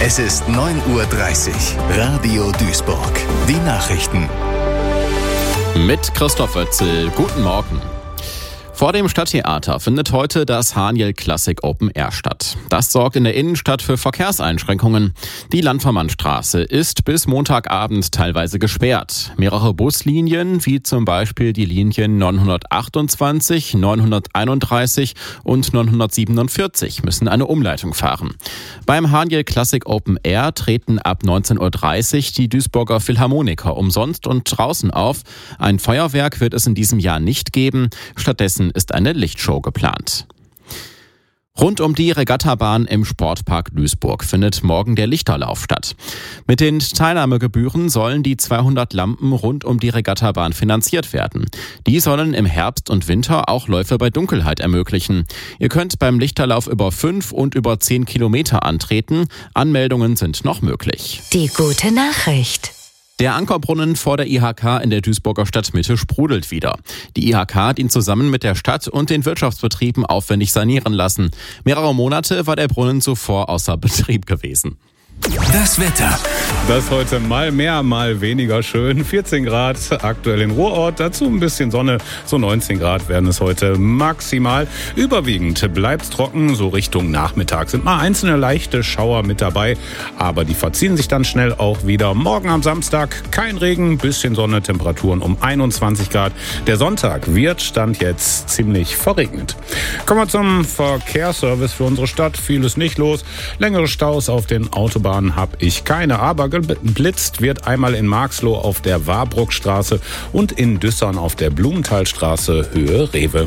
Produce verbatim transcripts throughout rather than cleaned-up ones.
Es ist neun Uhr dreißig. Radio Duisburg. Die Nachrichten. Mit Christoph Oetzel. Guten Morgen. Vor dem Stadttheater findet heute das Haniel Classic Open Air statt. Das sorgt in der Innenstadt für Verkehrseinschränkungen. Die Landvermannstraße ist bis Montagabend teilweise gesperrt. Mehrere Buslinien, wie zum Beispiel die Linien neunhundertachtundzwanzig, neunhunderteinunddreißig und neunhundertsiebenundvierzig, müssen eine Umleitung fahren. Beim Haniel Classic Open Air treten ab neunzehn Uhr dreißig die Duisburger Philharmoniker umsonst und draußen auf. Ein Feuerwerk wird es in diesem Jahr nicht geben. Stattdessen ist eine Lichtshow geplant. Rund um die Regattabahn im Sportpark Duisburg findet morgen der Lichterlauf statt. Mit den Teilnahmegebühren sollen die zweihundert Lampen rund um die Regattabahn finanziert werden. Die sollen im Herbst und Winter auch Läufe bei Dunkelheit ermöglichen. Ihr könnt beim Lichterlauf über fünf und über zehn Kilometer antreten. Anmeldungen sind noch möglich. Die gute Nachricht. Der Ankerbrunnen vor der I H K in der Duisburger Stadtmitte sprudelt wieder. Die I H K hat ihn zusammen mit der Stadt und den Wirtschaftsbetrieben aufwendig sanieren lassen. Mehrere Monate war der Brunnen zuvor außer Betrieb gewesen. Das Wetter. Das heute mal mehr, mal weniger schön. vierzehn Grad aktuell in Ruhrort, dazu ein bisschen Sonne. So neunzehn Grad werden es heute maximal. Überwiegend bleibt's trocken, so Richtung Nachmittag. Sind mal einzelne leichte Schauer mit dabei, aber die verziehen sich dann schnell auch wieder. Morgen am Samstag kein Regen, bisschen Sonne, Temperaturen um einundzwanzig Grad. Der Sonntag wird Stand jetzt ziemlich verregnet. Kommen wir zum Verkehrsservice für unsere Stadt. Viel ist nicht los. Längere Staus auf den Autobahnen habe ich keine, aber geblitzt wird einmal in Marxloh auf der Warbruckstraße und in Düssern auf der Blumenthalstraße Höhe Rewe.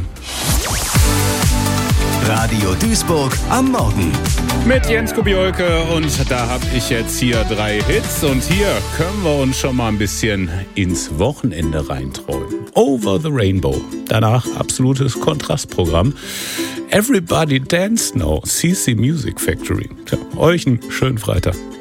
Radio Duisburg am Morgen. Mit Jens Kubiolke und da habe ich jetzt hier drei Hits und hier können wir uns schon mal ein bisschen ins Wochenende reinträumen. Over the Rainbow. Danach absolutes Kontrastprogramm. Everybody Dance Now, C C Music Factory. Tja, euch einen schönen Freitag.